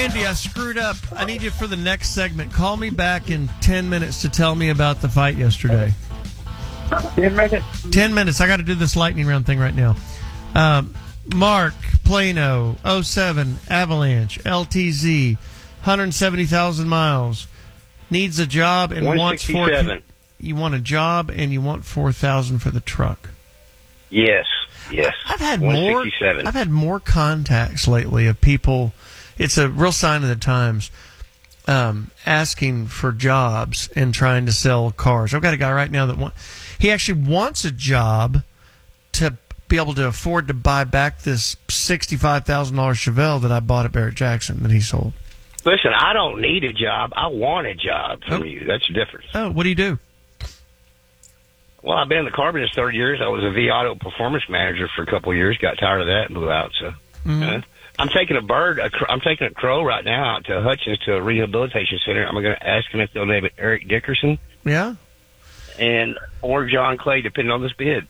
Randy, I screwed up. I need you for the next segment. Call me back in 10 minutes to tell me about the fight yesterday. 10 minutes? 10 minutes. I got to do this lightning round thing right now. Mark, Plano, 07, Avalanche, LTZ, 170,000 miles. Needs a job and wants 4,000. You want a job and you want 4,000 for the truck. Yes. I've had more contacts lately of people. It's a real sign of the times. Asking for jobs and trying to sell cars. I've got a guy right now that he actually wants a job to be able to afford to buy back this $65,000 Chevelle that I bought at Barrett Jackson that he sold. Listen, I don't need a job. I want a job from you. That's the difference. Oh, what do you do? Well, I've been in the car business 30 years. I was a V Auto performance manager for a couple of years. Got tired of that and blew out. So I'm taking I'm taking a crow right now out to Hutchins to a rehabilitation center. I'm going to ask him if they'll name it Eric Dickerson. Yeah. Or John Clay, depending on this bid.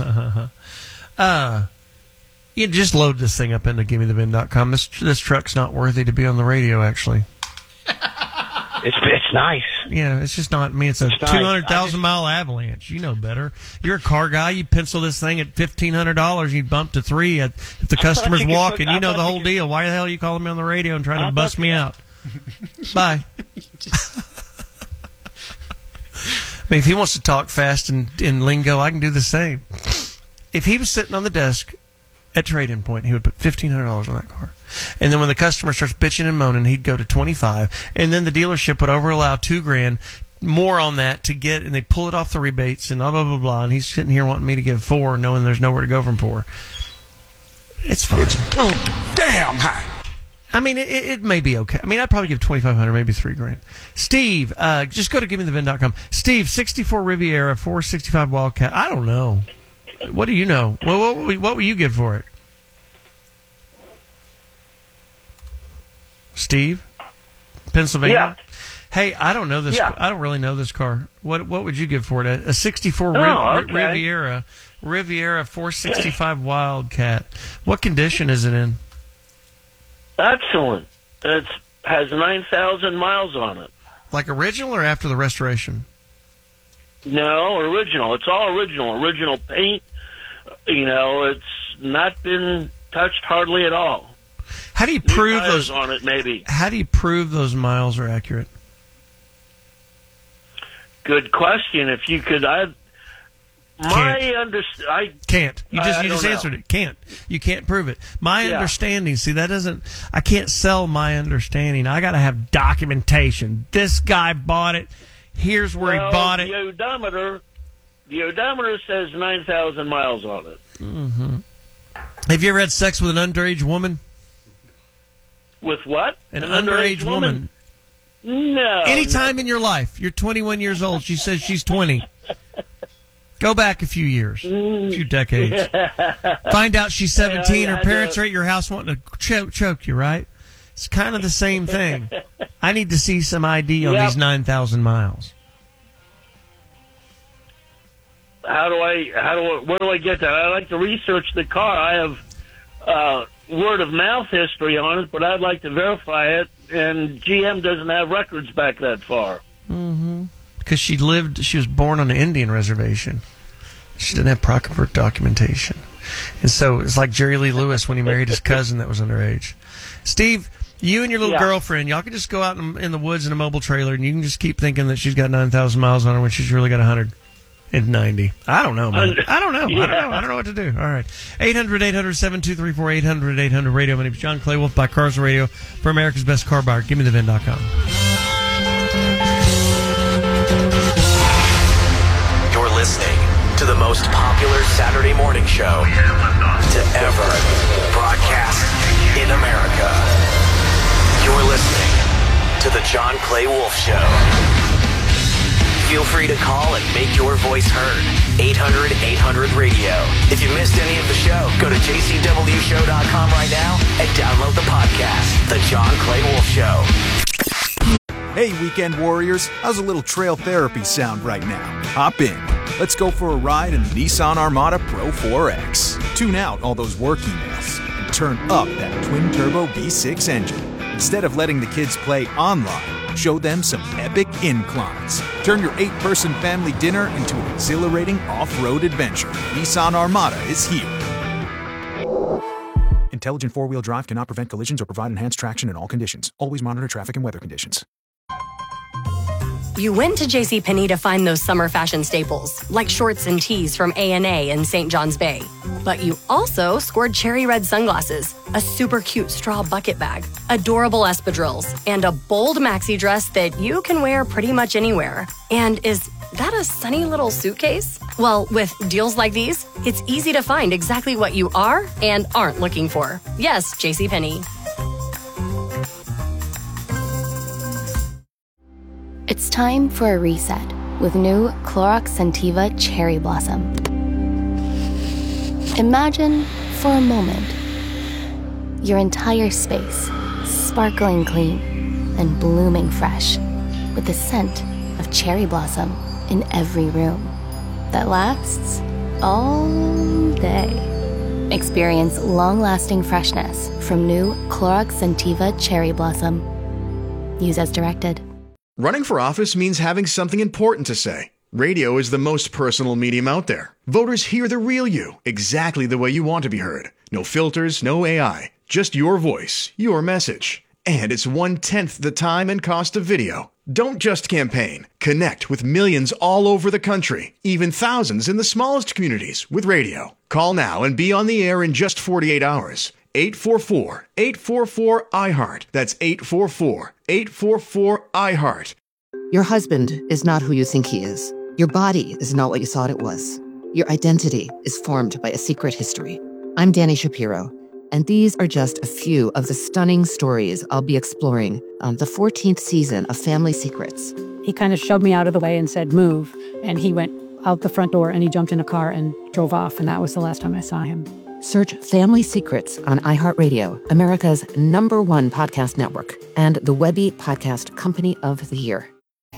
You just load this thing up into GimmeTheVin.com. This truck's not worthy to be on the radio, actually. It's nice. Yeah, it's just not. I mean, it's a 200,000-mile Avalanche. You know better. You're a car guy. You pencil this thing at $1,500. You bump to $3,000 if the customer's walking. You know the whole deal. Why the hell are you calling me on the radio and trying to bust me out? Bye. I mean, if he wants to talk fast and in lingo, I can do the same. If he was sitting on the desk at Trade-In Point, he would put $1,500 on that car. And then when the customer starts bitching and moaning, he'd go to $25,000. And then the dealership would overallow $2,000 more on that to get, and they pull it off the rebates and blah, blah, blah, blah. And he's sitting here wanting me to give $4,000, knowing there's nowhere to go from $4,000. It's fine. It's damn high. I mean, it may be okay. I mean, I'd probably give $2,500, maybe $3,000. Steve, just go to GimmeTheVin.com. Steve, 64 Riviera, 465 Wildcat. I don't know. What do you know? Well, what will you give for it? Steve? Pennsylvania? Yeah. Hey, I don't know this. Yeah. I don't really know this car. What would you give for it? A 64 Riviera 465 Wildcat. What condition is it in? Excellent. It has 9,000 miles on it. Like original or after the restoration? No, original. It's all original. Original paint. You know, it's not been touched hardly at all. How do you prove those on it? Maybe. How do you prove those miles are accurate? Good question. If you could, I can't. You just answered it. Can't. You can't prove it. My understanding. See, that doesn't. I can't sell my understanding. I got to have documentation. This guy bought it. Here's where he bought it. The odometer says 9,000 miles on it. Mm-hmm. Have you ever had sex with an underage woman? With what? An underage woman? No. Anytime in your life. You're 21 years old. She says she's 20. Go back a few years, a few decades. Find out she's 17. Her parents are at your house wanting to choke you, right? It's kind of the same thing. I need to see some ID on these 9,000 miles. Where do I get that? I like to research the car. I have word of mouth history on it, but I'd like to verify it, and GM doesn't have records back that far. Mm-hmm. Because she was born on an Indian reservation. She didn't have proper documentation. And so it's like Jerry Lee Lewis when he married his cousin that was underage. Steve, you and your little girlfriend, y'all can just go out in the woods in a mobile trailer, and you can just keep thinking that she's got 9,000 miles on her when she's really got 190. I don't know, man. I don't know. I don't know what to do. All right. 800-800-7234, 800-800-radio. My name is John Clay Wolf by Cars Radio for America's Best Car Buyer. GimmeTheVin.com. You're listening to the most popular Saturday morning show to ever broadcast in America. You're listening to the John Clay Wolf Show. Feel free to call and make your voice heard. 800-800-radio. If you missed any of the show, go to jcwshow.com right now and download the podcast, The John Clay Wolf Show. Hey, weekend warriors. How's a little trail therapy sound right now? Hop in. Let's go for a ride in the Nissan Armada Pro 4X. Tune out all those work emails and turn up that twin-turbo V6 engine. Instead of letting the kids play online, show them some epic inclines. Turn your 8-person family dinner into an exhilarating off-road adventure. Nissan Armada is here. Intelligent four-wheel drive cannot prevent collisions or provide enhanced traction in all conditions. Always monitor traffic and weather conditions. You went to JCPenney to find those summer fashion staples, like shorts and tees from A&A in St. John's Bay. But you also scored cherry red sunglasses, a super cute straw bucket bag, adorable espadrilles, and a bold maxi dress that you can wear pretty much anywhere. And is that a sunny little suitcase? Well, with deals like these, it's easy to find exactly what you are and aren't looking for. Yes, JCPenney. It's time for a reset with new Clorox Scentiva Cherry Blossom. Imagine, for a moment, your entire space sparkling clean and blooming fresh with the scent of cherry blossom in every room that lasts all day. Experience long-lasting freshness from new Clorox Scentiva Cherry Blossom. Use as directed. Running for office means having something important to say. Radio is the most personal medium out there. Voters hear the real you, exactly the way you want to be heard. No filters, no AI, just your voice, your message. And it's 1/10 the time and cost of video. Don't just campaign. Connect with millions all over the country, even thousands in the smallest communities with radio. Call now and be on the air in just 48 hours. 844-844-iHeart. That's 844-844-iHeart. Your husband is not who you think he is. Your body is not what you thought it was. Your identity is formed by a secret history. I'm Dani Shapiro, and these are just a few of the stunning stories I'll be exploring on the 14th season of Family Secrets. He kind of shoved me out of the way and said, move. And he went out the front door and he jumped in a car and drove off. And that was the last time I saw him. Search Family Secrets on iHeartRadio, America's #1 podcast network, and the Webby Podcast Company of the Year.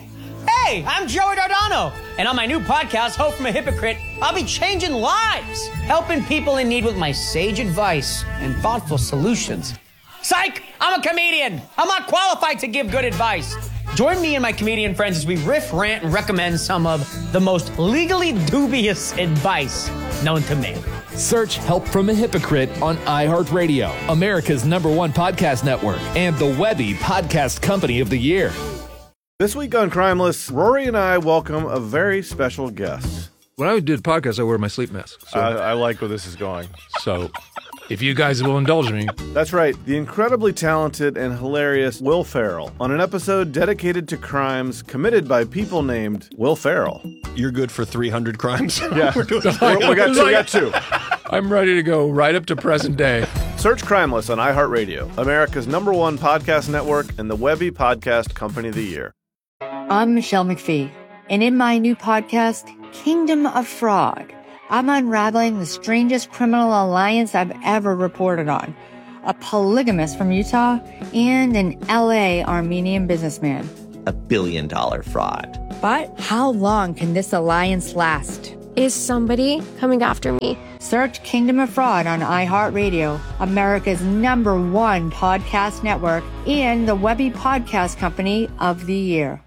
Hey, I'm Joey Dardano, and on my new podcast, Hope from a Hypocrite, I'll be changing lives, helping people in need with my sage advice and thoughtful solutions. Psych! I'm a comedian. I'm not qualified to give good advice. Join me and my comedian friends as we riff, rant, and recommend some of the most legally dubious advice known to me. Search Help from a Hypocrite on iHeartRadio, America's #1 podcast network, and the Webby Podcast Company of the Year. This week on Crimeless, Rory and I welcome a very special guest. When I do the podcast, I wear my sleep mask. So. I like where this is going. So, if you guys will indulge me. That's right, the incredibly talented and hilarious Will Ferrell on an episode dedicated to crimes committed by people named Will Ferrell. You're good for 300 crimes? Yeah, we got two. I'm ready to go right up to present day. Search Crimeless on iHeartRadio, America's #1 podcast network, and the Webby Podcast Company of the Year. I'm Michelle McPhee, and in my new podcast, Kingdom of Fraud, I'm unraveling the strangest criminal alliance I've ever reported on. A polygamist from Utah and an LA Armenian businessman. $1 billion fraud. But how long can this alliance last? Is somebody coming after me? Search Kingdom of Fraud on iHeartRadio, America's #1 podcast network, and the Webby Podcast Company of the Year.